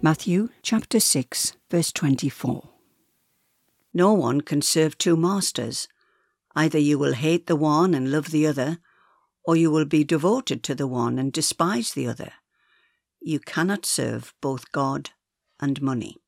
Matthew chapter 6, verse 24. No one can serve two masters. Either you will hate the one and love the other, or you will be devoted to the one and despise the other. You cannot serve both God and money.